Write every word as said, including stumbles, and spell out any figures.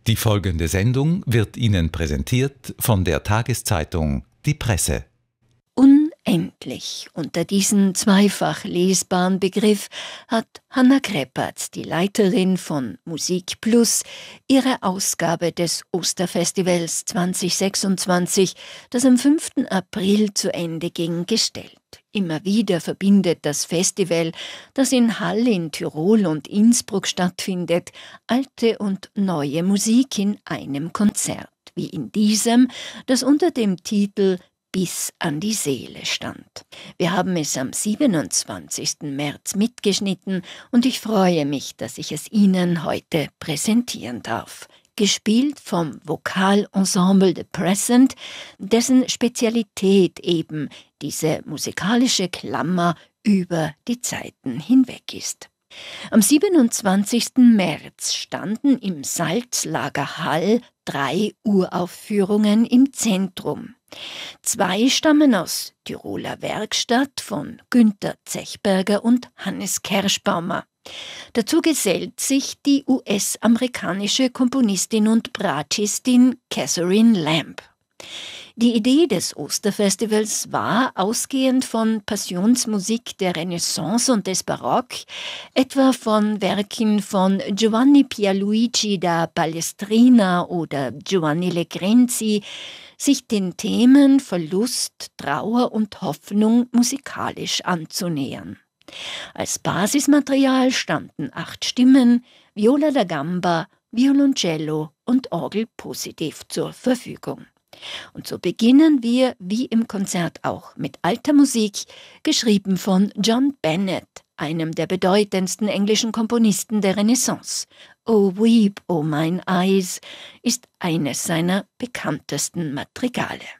Die folgende Sendung wird Ihnen präsentiert von der Tageszeitung Die Presse. Unendlich. Unter diesen zweifach lesbaren Begriff hat Hanna Kreppertz, die Leiterin von Musik Plus, ihre Ausgabe des Osterfestivals zwanzig sechsundzwanzig, das am fünften April zu Ende ging, gestellt. Immer wieder verbindet das Festival, das in Hall in Tirol und Innsbruck stattfindet, alte und neue Musik in einem Konzert, wie in diesem, das unter dem Titel Bis an die Seele stand. Wir haben es am siebenundzwanzigsten März mitgeschnitten und ich freue mich, dass ich es Ihnen heute präsentieren darf. Gespielt vom Vokalensemble The Present, dessen Spezialität eben diese musikalische Klammer über die Zeiten hinweg ist. Am siebenundzwanzigsten März standen im Salzlager Hall drei Uraufführungen im Zentrum. Zwei stammen aus Tiroler Werkstatt von Günter Zechberger und Hannes Kerschbaumer. Dazu gesellt sich die U S-amerikanische Komponistin und Bratschistin Catherine Lamb. Die Idee des Osterfestivals war, ausgehend von Passionsmusik der Renaissance und des Barock, etwa von Werken von Giovanni Pierluigi da Palestrina oder Giovanni Legrenzi, sich den Themen Verlust, Trauer und Hoffnung musikalisch anzunähern. Als Basismaterial standen acht Stimmen, Viola da Gamba, Violoncello und Orgel positiv zur Verfügung. Und so beginnen wir, wie im Konzert auch, mit alter Musik, geschrieben von John Bennett, einem der bedeutendsten englischen Komponisten der Renaissance. O Weep, O Mine Eyes ist eines seiner bekanntesten Madrigale.